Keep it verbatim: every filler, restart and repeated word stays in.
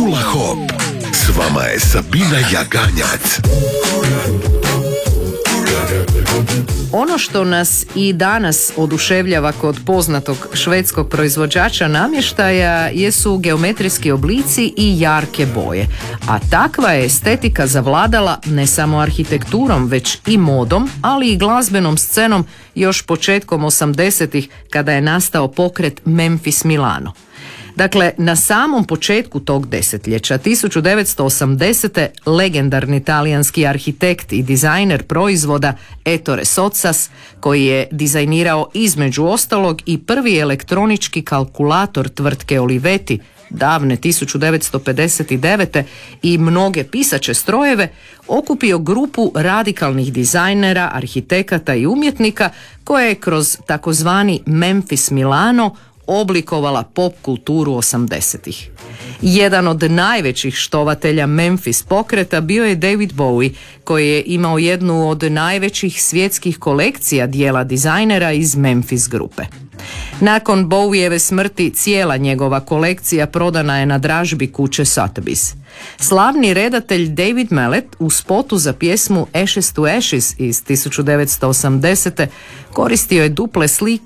Hula Hop. S vama je Sabina Jaganjac. Ono što nas i danas oduševljava kod poznatog švedskog proizvođača namještaja jesu geometrijski oblici i jarke boje. A takva je estetika zavladala ne samo arhitekturom, već i modom, ali i glazbenom scenom još početkom osamdesetih kada je nastao pokret Memphis Milano. Dakle, na samom početku tog desetljeća, tisuću devetsto osamdesete. legendarni talijanski arhitekt i dizajner proizvoda Ettore Sottsass, koji je dizajnirao između ostalog i prvi elektronički kalkulator tvrtke Olivetti, davne tisuću devetsto pedeset devete. i mnoge pisaće strojeve, okupio grupu radikalnih dizajnera, arhitekata i umjetnika koja je kroz takozvani Memphis Milano oblikovala pop kulturu osamdesetih. Jedan od najvećih štovatelja Memphis pokreta bio je David Bowie, koji je imao jednu od najvećih svjetskih kolekcija dijela dizajnera iz Memphis grupe. Nakon Bowieve smrti cijela njegova kolekcija prodana je na dražbi kuće Sotheby's. Slavni redatelj David Mallet u spotu za pjesmu Ashes to Ashes iz tisuću devetsto osamdesete. koristio je duple slike